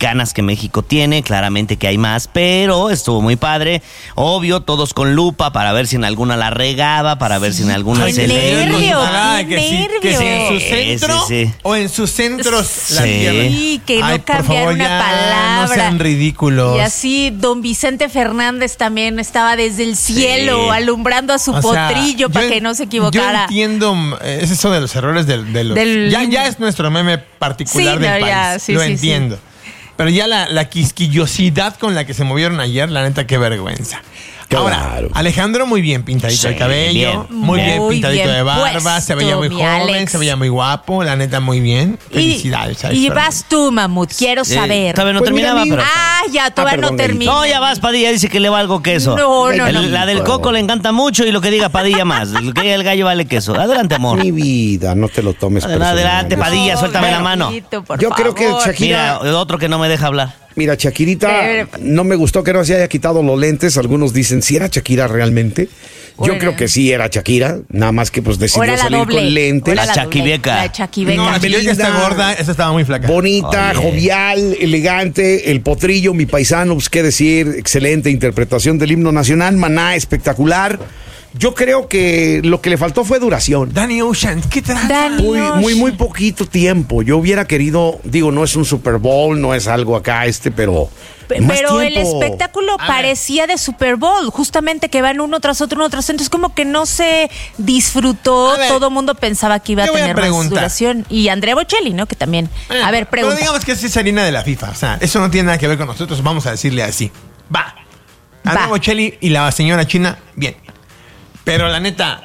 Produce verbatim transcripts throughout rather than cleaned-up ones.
mexicanas que México tiene. Claramente que hay más, pero estuvo muy padre. Obvio, todos con lupa para ver si en alguna la regaba, para ver si en alguna ¡Qué se le... nervio! Ah, ¡Qué que, si, nervio! que si en su centro Sí, sí, sí. o en sus centros Sí. la tierra. Sí, que no Ay, por cambiara favor, una ya, palabra. No sean ridículos. Y así don Vicente Fernández también estaba desde el cielo Sí. alumbrando a su O sea, potrillo para yo que no se en- equivocara. Yo entiendo, eh, es eso de los errores del, de los... Del- ya, ya es nuestro meme particular Sí, del no, país. ya, sí, lo sí, entiendo. Pero ya la, la quisquillosidad con la que se movieron ayer, la neta, qué vergüenza. Claro. Ahora, Alejandro muy bien pintadito Sí, el cabello, bien. muy bien Muy pintadito bien de barba, puesto, se veía muy mi joven, Alex. se veía muy guapo, la neta muy bien. Felicidades. Y, Alex y Fernández. vas tú, Mamut, quiero Eh, saber. todavía no Pues mira, terminaba, mi- pero... Ah, ya, todavía Ah, no perdón, termina. No, ya vas, Padilla, dice que le valgo queso. No, no, El- no. La del coco le encanta mucho y lo que diga Padilla más. Lo que diga el gallo vale queso. Adelante, amor. Mi vida, no te lo tomes personal. Adelante, Padilla, suéltame la mano. Gallito, por Yo creo que favor. Shakira- Mira, otro que no me deja hablar. Mira, Shakirita, De- no me gustó que no se haya quitado los lentes. Algunos dicen, ¿si era Shakira realmente? Yo Bueno. creo que sí era Shakira, nada más que pues O decidió era la salir doble. con lentes. o era La doble. chaquibeca. La chaquibeca. No, la Belinda. que está gorda, esa estaba muy flaca. Bonita, Oye. jovial, elegante, el potrillo, mi paisano, pues qué decir, excelente interpretación del himno nacional, Maná, espectacular. Yo creo que lo que le faltó fue duración. Danny Ocean, ¿qué traza? Danny Muy, Ocean. muy, muy poquito tiempo. Yo hubiera querido, digo, no es un Super Bowl, no es algo acá este, pero. Pe- más Pero el tiempo. espectáculo A ver. parecía de Super Bowl, justamente que van uno tras otro, uno tras otro. Es como que no se disfrutó. A ver, Todo el mundo pensaba que iba a yo voy a tener más preguntar. duración. Y Andrea Bocelli, ¿no? Que también. Eh, a ver, pregunta. Pero digamos que sí es harina de la FIFA. O sea, eso no tiene nada que ver con nosotros. Vamos a decirle así. Va. Andrea Va. Bocelli y la señora China, bien. Pero la neta,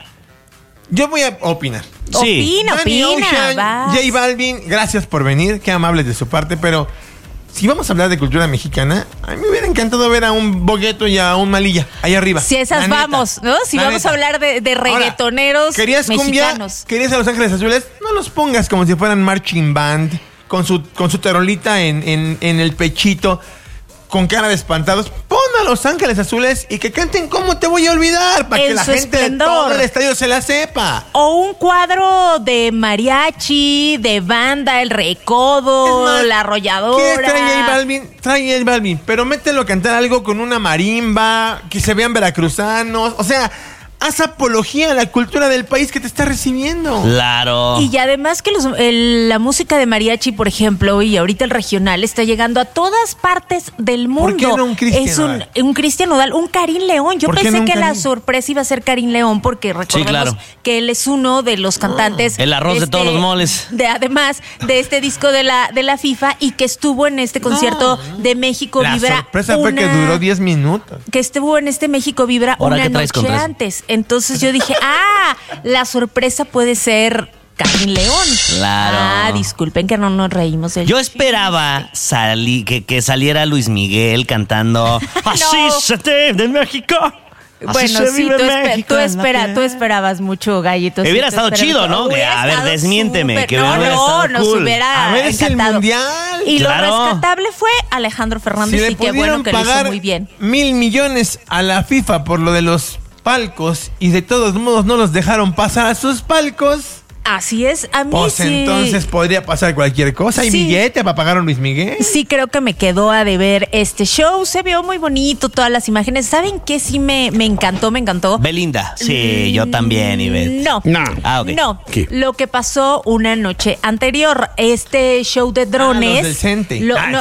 yo voy a opinar. Sí. Opina, Danny opina. Ocean, vas. J Balvin, gracias por venir. Qué amables de su parte. Pero si vamos a hablar de cultura mexicana, a mí me hubiera encantado ver a un Bogueto y a un Malilla ahí arriba. Si esas La neta, vamos, ¿no? Si la vamos neta. a hablar de, de Ahora, reggaetoneros ¿querías cumbia? mexicanos. ¿Querías a Los Ángeles Azules? No los pongas como si fueran marching band, con su, con su tarolita en, en, en el pechito, con cara de espantados. Pon a Los Ángeles Azules y que canten ¿Cómo te voy a olvidar? Para En que la su gente de esplendor. todo el estadio se la sepa. O un cuadro de mariachi, de banda, el recodo, Es más, la arrolladora. ¿Quieres traer J Balvin? Trae J Balvin, pero mételo a cantar algo con una marimba, que se vean veracruzanos. O sea, haz apología a la cultura del país que te está recibiendo. Claro. Y además que los- el- la música de mariachi, por ejemplo, y ahorita el regional, está llegando a todas partes del mundo. ¿Por qué no un Cristian Es un, Nodal? un Cristian Nodal, un Karim León. Yo ¿Por qué pensé no un que la Karim? sorpresa iba a ser Karim León, porque recordemos claro. que él es uno de los cantantes. El arroz de todos los moles. De, además de este disco de la, de la FIFA y que estuvo en este concierto de México La Vibra. sorpresa fue que una- duró diez minutos. que estuvo en este México Vibra Ahora, una ¿qué traes noche contra eso? antes. Entonces yo dije, ah, la sorpresa puede ser Karim León. Claro. Ah, disculpen que no nos reímos del Yo esperaba sali- que, que saliera Luis Miguel cantando Así No. se te de México. Así Bueno, se sí, vive tú, espe- México tú, en la espera, tierra. tú esperabas mucho, Gallito. sí, Hubiera tú estado esperabas- chido, ¿no? Que, Hubiera a ver, estado desmiénteme, súper. que no, hubiera no, estado nos cool. hubiera A ver, es el encantado. mundial. Y Claro. lo rescatable fue Alejandro Si Fernández le y qué pudieron bueno que lo hizo pagar muy bien. mil millones a la FIFA por lo de los palcos y de todos modos no los dejaron pasar a sus palcos, Así es, a mí pues sí. entonces podría pasar cualquier cosa. ¿Hay Sí. billete para pagar a Luis Miguel? Sí, creo que me quedó a deber este show. Se vio muy bonito, todas las imágenes. ¿Saben qué? Sí me, me encantó, me encantó. Belinda. Sí, yo también, Ivette. No. No. Ah, ok. No, ¿Qué? lo que pasó una noche anterior, este show de drones. Ah, los del Cente. lo- Ay. no.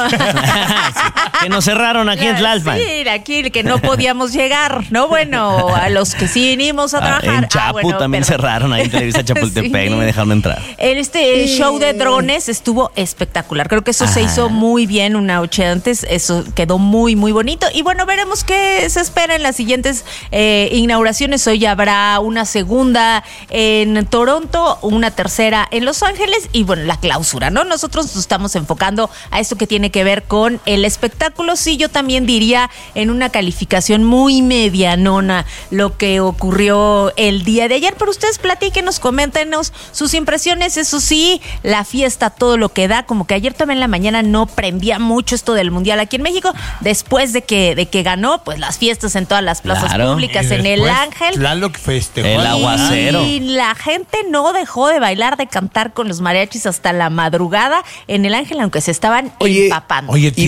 Que nos cerraron aquí en Tlalpan. Sí, aquí que no podíamos llegar, ¿no? Bueno, a los que sí vinimos a Ah, trabajar. en Ah, Chapu bueno, también perdón. cerraron ahí en Televisa Chapultepec, Sí. no me dejaron entrar. En este show de drones estuvo espectacular. Creo que eso se Ah. hizo muy bien una noche antes. Eso quedó muy, muy bonito. Y bueno, veremos qué se espera en las siguientes eh, inauguraciones. Hoy habrá una segunda en Toronto, una tercera en Los Ángeles y bueno, la clausura, ¿no? Nosotros nos estamos enfocando a esto que tiene que ver con el espectáculo. Sí, yo también diría en una calificación muy medianona lo que ocurrió el día de ayer. Pero ustedes platíquenos, coméntenos sus impresiones. Eso sí, la fiesta, todo lo que da, como que ayer también en la mañana no prendía mucho esto del Mundial aquí en México. Después de que, de que ganó, pues las fiestas en todas las plazas Claro. públicas, Y en el después, Ángel. Tlaloc festejó. El al- aguacero. Y la gente no dejó de bailar, de cantar con los mariachis hasta la madrugada en el Ángel, aunque se estaban Oye, empapando. Oye,